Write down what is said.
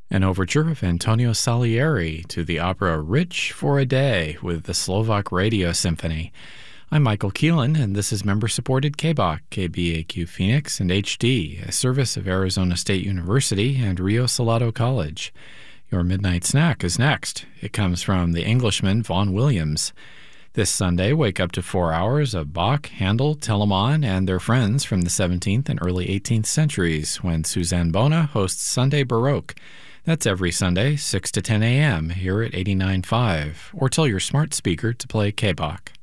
An overture of Antonio Salieri to the opera Rich for a Day with the Slovak Radio Symphony. I'm Michael Keelan, and this is member-supported KBOK, KBAQ Phoenix, and HD, a service of Arizona State University and Rio Salado College. Your Midnight Snack is next. It comes from the Englishman Vaughan Williams. This Sunday, wake up to 4 hours of Bach, Handel, Telemann, and their friends from the 17th and early 18th centuries when Suzanne Bona hosts Sunday Baroque. That's every Sunday, 6 to 10 a.m. here at 89.5, or tell your smart speaker to play KBOK.